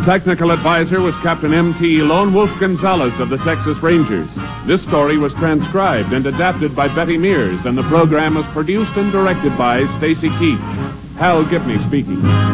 Technical advisor was Captain M.T. Lone Wolf Gonzalez of the Texas Rangers. This story was transcribed and adapted by Betty Mears, and the program was produced and directed by Stacy Keach. Hal Gibney speaking.